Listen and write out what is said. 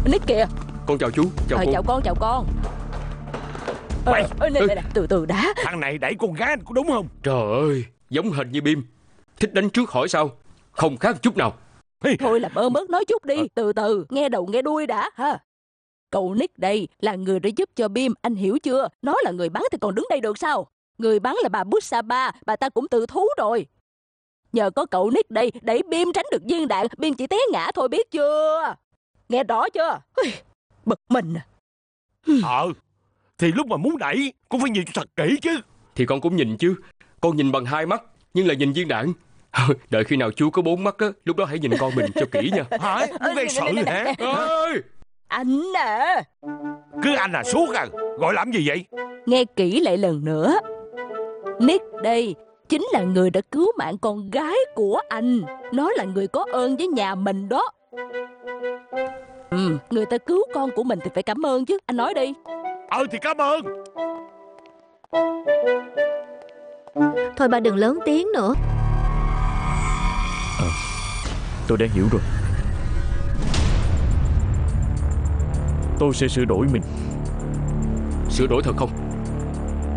Nick kìa. Con chào chú. Chào cô. Chào con, chào con. Nè, từ từ đã. Thằng này đẩy con gái có đúng không? Trời ơi, giống hệt như Bim. Thích đánh trước hỏi sau, không khác chút nào. Thôi làm ơn bớt nói chút đi. Từ từ, nghe đầu nghe đuôi đã ha. Cậu Nick đây là người đã giúp cho Bim, anh hiểu chưa? Nó là người bắn thì còn đứng đây được sao? Người bắn là bà Busaba, bà ta cũng tự thú rồi. Nhờ có cậu Nick đây đẩy Bim tránh được viên đạn, Bim chỉ té ngã thôi, biết chưa? Nghe rõ chưa? Bực mình à. Thì lúc mà muốn đẩy cũng phải nhìn thật kỹ chứ. Thì con cũng nhìn chứ. Con nhìn bằng 2 mắt, nhưng là nhìn viên đạn. Đợi khi nào chú có 4 mắt á, lúc đó hãy nhìn con mình cho kỹ nha. Hả? Muốn gây sự hả? Anh à. Cứ anh là suốt à. Gọi làm gì vậy? Nghe kỹ lại lần nữa. Nick đây chính là người đã cứu mạng con gái của anh. Nó là người có ơn với nhà mình đó. Người ta cứu con của mình thì phải cảm ơn chứ. Anh nói đi. Thì cảm ơn. Thôi bà đừng lớn tiếng nữa. Tôi đã hiểu rồi. Tôi sẽ sửa đổi mình. Sửa đổi thật không?